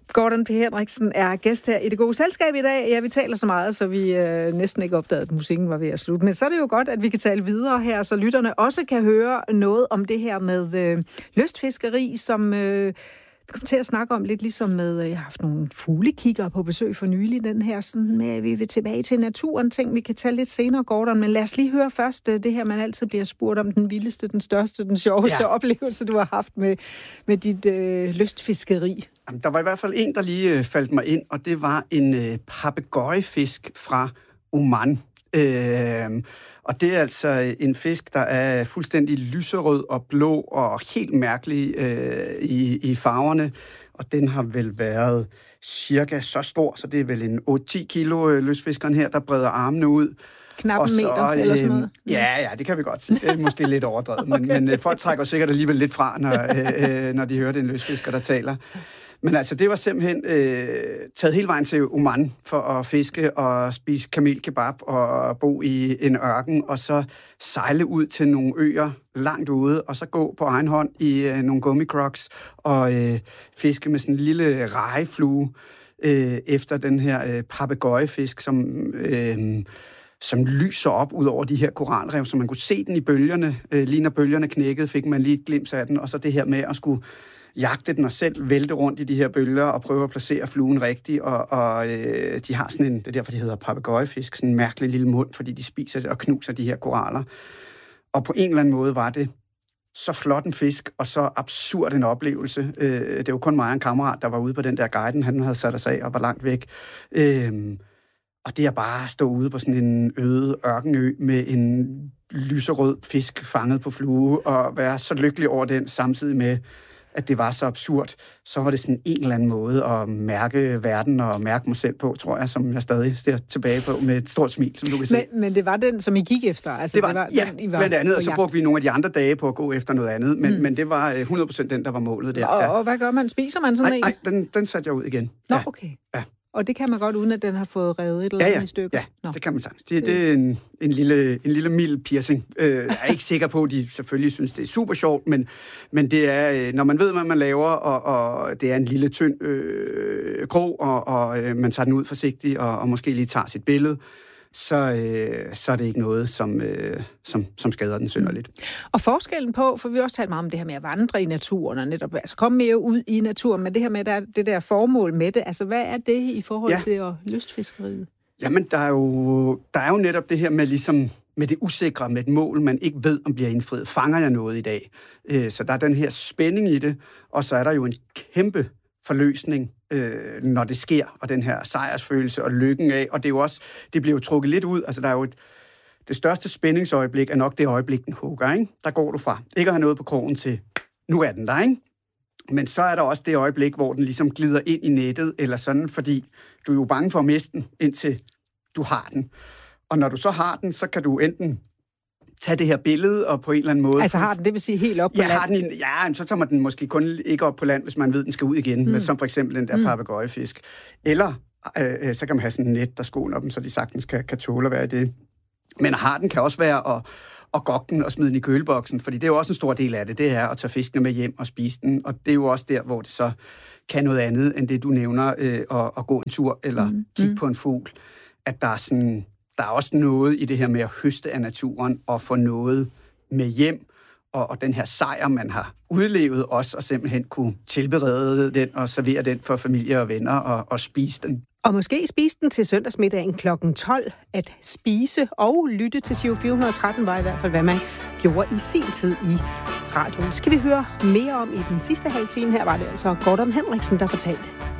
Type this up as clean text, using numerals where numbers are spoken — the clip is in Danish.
Gordon P. Henriksen er gæst her i Det Gode Selskab i dag. Ja, vi taler så meget, så vi næsten ikke opdagede, at musikken var ved at slutte. Men så er det jo godt, at vi kan tale videre her, så lytterne også kan høre noget om det her med lystfiskeri, som vi kommer til at snakke om lidt ligesom med, jeg har haft nogle fuglekiggere på besøg for nylig, den her sådan med, at vi vil tilbage til naturen, ting vi kan tage lidt senere, Gordon. Men lad os lige høre først det her, man altid bliver spurgt om, den vildeste, den største, den sjoveste oplevelse, du har haft med dit lystfiskeri. Der var i hvert fald en, der lige faldt mig ind, og det var en papegøjefisk fra Oman. Og det er altså en fisk, der er fuldstændig lyserød og blå og helt mærkelig i farverne. Og den har vel været cirka så stor, så det er vel en 8-10 kilo lystfiskeren her, der breder armene ud. Knap en meter eller sådan noget? Ja, det kan vi godt sige. Det er måske lidt overdrevet, okay. men folk trækker sikkert alligevel lidt fra, når de hører den lystfisker, der taler. Men altså, det var simpelthen taget hele vejen til Oman for at fiske og spise kamelkebab og bo i en ørken, og så sejle ud til nogle øer langt ude, og så gå på egen hånd i nogle gummicrocs og fiske med sådan en lille rejeflue efter den her papegøjefisk, som lyser op ud over de her koralrev, så man kunne se den i bølgerne. Lige når bølgerne knækkede, fik man lige et glimt af den, og så det her med at skulle jagte den og selv vælte rundt i de her bølger og prøve at placere fluen rigtigt, og de har sådan en, det er derfor, de hedder papegøjefisk, sådan en mærkelig lille mund, fordi de spiser det og knuser de her koraller. Og på en eller anden måde var det så flot en fisk, og så absurd en oplevelse. Det var kun mig og en kammerat, der var ude på den der guiden, han havde sat os af og var langt væk. Og det er bare at stå ude på sådan en øde ørkenø med en lyserød fisk fanget på flue, og være så lykkelig over den, samtidig med, at det var så absurd, så var det sådan en eller anden måde at mærke verden og mærke mig selv på, tror jeg, som jeg stadig ser tilbage på med et stort smil, som du kan se. Men det var den, som I gik efter? Altså, det var den, I var blandt andet, og så brugte vi nogle af de andre dage på at gå efter noget andet, men det var 100% den, der var målet der. Og hvad gør man? Spiser man sådan en? Nej, den satte jeg ud igen. Nå, okay. Ja. Og det kan man godt, uden at den har fået revet et eller andet i stykker? Ja, det kan man sagtens. Det er en lille mild piercing. Jeg er ikke sikker på, at de selvfølgelig synes, det er super sjovt, men det er, når man ved, hvad man laver, og det er en lille tynd krog, og man tager den ud forsigtigt, og måske lige tager sit billede, så er det ikke noget, som skader den synderligt. Og forskellen på, for vi har også talt meget om det her med at vandre i naturen, og netop altså komme mere ud i naturen, men det her med det der formål med det, altså hvad er det i forhold til lystfiskeriet? Jamen, der er jo netop det her med ligesom med det usikre, med et mål, man ikke ved, om bliver indfriet. Fanger jeg noget i dag? Så der er den her spænding i det, og så er der jo en kæmpe forløsning, når det sker, og den her sejrsfølelse og lykken af, og det er jo også, det bliver jo trukket lidt ud, altså der er jo det største spændingsøjeblik er nok det øjeblik, den hugger, ikke? Der går du fra ikke at have noget på krogen til, nu er den der, ikke? Men så er der også det øjeblik, hvor den ligesom glider ind i nettet, eller sådan, fordi du er jo bange for at miste den, indtil du har den. Og når du så har den, så kan du enten tage det her billede og på en eller anden måde... Altså har den, det vil sige helt op på land? Så tager man den måske kun ikke op på land, hvis man ved, den skal ud igen, men som for eksempel den der papegøjefisk. Eller så kan man have sådan en net, der skåner dem, så de sagtens kan tåle at være i det. Men har den kan også være at gokke den og smide den i køleboksen, fordi det er jo også en stor del af det, det er at tage fiskene med hjem og spise den, og det er jo også der, hvor det så kan noget andet, end det du nævner, at gå en tur eller kigge på en fugl. At der er også noget i det her med at høste af naturen og få noget med hjem, og den her sejr, man har udlevet også, og simpelthen kunne tilberede den og servere den for familie og venner og spise den. Og måske spise den til søndagsmiddagen kl. 12. At spise og lytte til Giro 413 var i hvert fald, hvad man gjorde i sin tid i radioen. Skal vi høre mere om i den sidste halve time? Her var det altså Gordon Henriksen, der fortalte.